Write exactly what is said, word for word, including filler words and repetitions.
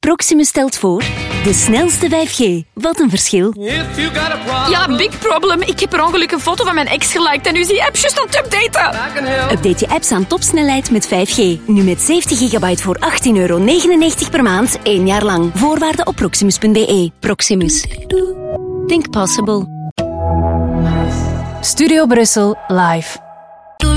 Proximus stelt voor de snelste vijf G. Wat een verschil. Ja, big problem. Ik heb per ongeluk een foto van mijn ex geliked en nu is die app juist aan het updaten. Update je apps aan topsnelheid met vijf G. Nu met zeventig gigabyte voor achttien euro negenennegentig per maand, één jaar lang. Voorwaarden op proximus punt b e. Proximus. Think possible. Studio Brussel live.